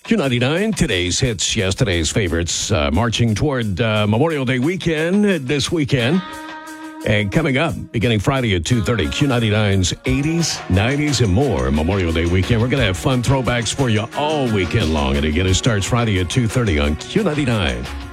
Q99, today's hits, yesterday's favorites, marching toward Memorial Day weekend this weekend. And coming up, beginning Friday at 2:30, Q99's 80s, 90s, and more Memorial Day weekend. We're going to have fun throwbacks for you all weekend long. And again, it starts Friday at 2:30 on Q99.